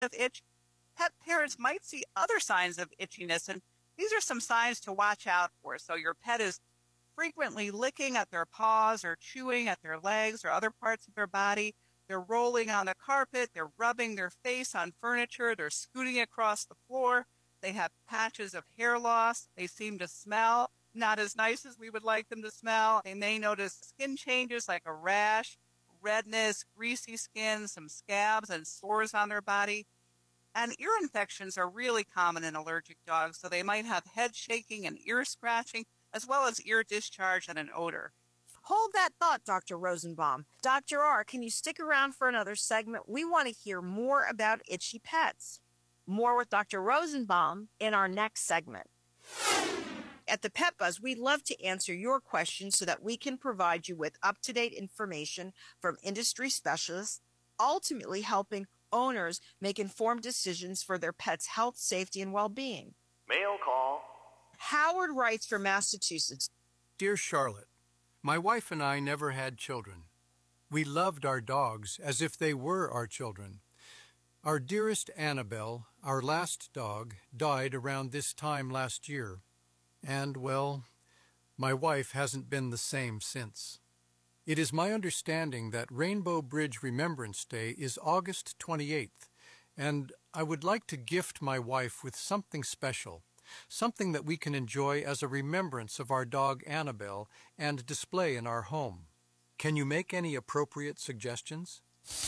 of itch, pet parents might see other signs of itchiness, and these are some signs to watch out for. So your pet is frequently licking at their paws or chewing at their legs or other parts of their body. They're rolling on the carpet, they're rubbing their face on furniture, they're scooting across the floor. They have patches of hair loss. They seem to smell not as nice as we would like them to smell. They may notice skin changes like a rash, redness, greasy skin, some scabs and sores on their body. And ear infections are really common in allergic dogs, so they might have head shaking and ear scratching, as well as ear discharge and an odor. Hold that thought, Dr. Rosenbaum. Dr. R, can you stick around for another segment? We want to hear more about itchy pets. More with Dr. Rosenbaum in our next segment. At the Pet Buzz, we'd love to answer your questions so that we can provide you with up-to-date information from industry specialists, ultimately helping owners make informed decisions for their pets' health, safety, and well-being. Mail call. Howard writes from Massachusetts. Dear Charlotte, my wife and I never had children. We loved our dogs as if they were our children. Our dearest Annabelle, our last dog, died around this time last year. And, well, my wife hasn't been the same since. It is my understanding that Rainbow Bridge Remembrance Day is August 28th, and I would like to gift my wife with something special, something that we can enjoy as a remembrance of our dog Annabelle and display in our home. Can you make any appropriate suggestions?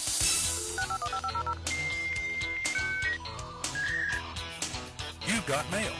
You've got mail.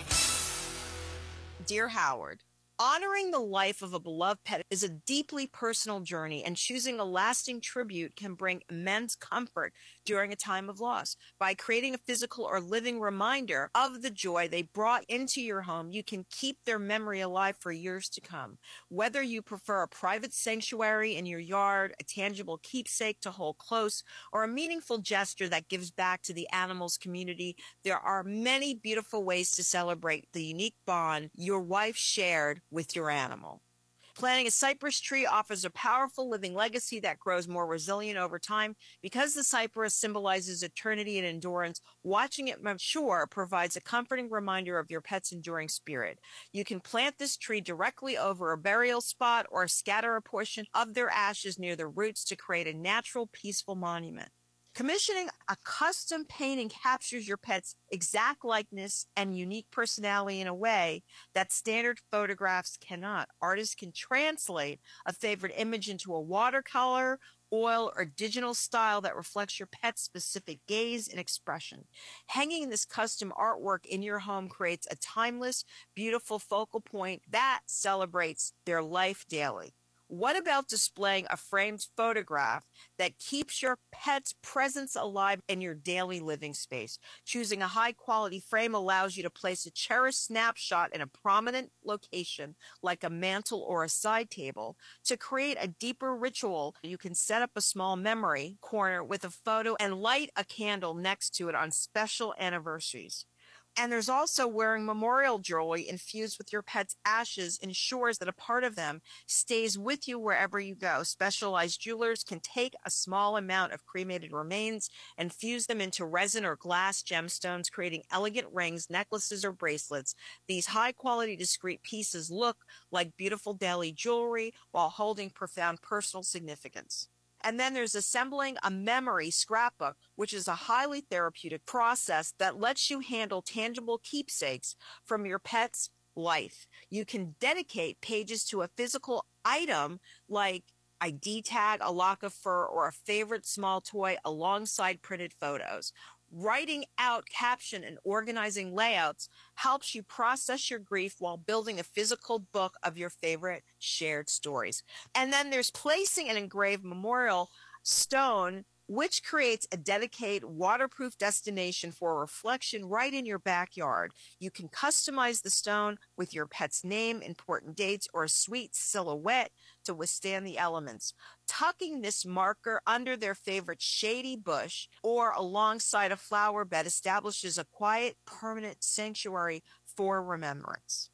Dear Howard, honoring the life of a beloved pet is a deeply personal journey, and choosing a lasting tribute can bring immense comfort during a time of loss. By creating a physical or living reminder of the joy they brought into your home, you can keep their memory alive for years to come. Whether you prefer a private sanctuary in your yard, a tangible keepsake to hold close, or a meaningful gesture that gives back to the animal's community, there are many beautiful ways to celebrate the unique bond your wife shared with your animal. Planting a cypress tree offers a powerful living legacy that grows more resilient over time. Because the cypress symbolizes eternity and endurance, watching it mature provides a comforting reminder of your pet's enduring spirit. You can plant this tree directly over a burial spot or scatter a portion of their ashes near the roots to create a natural, peaceful monument. Commissioning a custom painting captures your pet's exact likeness and unique personality in a way that standard photographs cannot. Artists can translate a favorite image into a watercolor, oil, or digital style that reflects your pet's specific gaze and expression. Hanging this custom artwork in your home creates a timeless, beautiful focal point that celebrates their life daily. What about displaying a framed photograph that keeps your pet's presence alive in your daily living space? Choosing a high-quality frame allows you to place a cherished snapshot in a prominent location, like a mantle or a side table. To create a deeper ritual, you can set up a small memory corner with a photo and light a candle next to it on special anniversaries. And there's also wearing memorial jewelry infused with your pet's ashes ensures that a part of them stays with you wherever you go. Specialized jewelers can take a small amount of cremated remains and fuse them into resin or glass gemstones, creating elegant rings, necklaces, or bracelets. These high-quality, discreet pieces look like beautiful daily jewelry while holding profound personal significance. And then there's assembling a memory scrapbook, which is a highly therapeutic process that lets you handle tangible keepsakes from your pet's life. You can dedicate pages to a physical item like ID tag, a lock of fur, or a favorite small toy alongside printed photos. Writing out caption and organizing layouts helps you process your grief while building a physical book of your favorite shared stories. And then there's placing an engraved memorial stone, which creates a dedicated waterproof destination for reflection right in your backyard. You can customize the stone with your pet's name, important dates, or a sweet silhouette to withstand the elements. Tucking this marker under their favorite shady bush or alongside a flower bed establishes a quiet, permanent sanctuary for remembrance.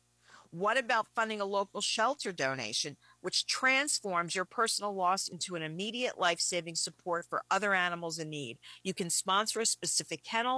What about funding a local shelter donation, which transforms your personal loss into an immediate life-saving support for other animals in need? You can sponsor a specific kennel